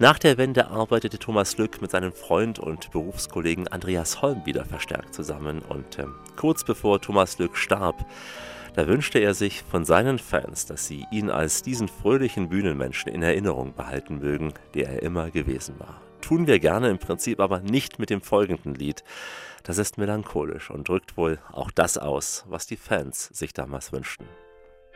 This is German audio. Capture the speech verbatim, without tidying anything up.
Nach der Wende arbeitete Thomas Lück mit seinem Freund und Berufskollegen Andreas Holm wieder verstärkt zusammen und ähm, kurz bevor Thomas Lück starb, da wünschte er sich von seinen Fans, dass sie ihn als diesen fröhlichen Bühnenmenschen in Erinnerung behalten mögen, der er immer gewesen war. Tun wir gerne, im Prinzip aber nicht mit dem folgenden Lied. Das ist melancholisch und drückt wohl auch das aus, was die Fans sich damals wünschten.